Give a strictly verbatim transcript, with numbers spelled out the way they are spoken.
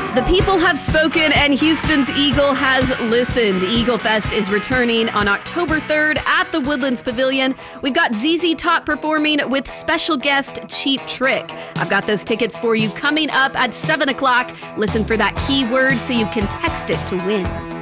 The people have spoken and Houston's Eagle has listened. Eagle Fest is returning on October third at the Woodlands Pavilion. We've got Z Z Top performing with special guest Cheap Trick. I've got those tickets for you coming up at seven o'clock. Listen for that keyword so you can text it to win.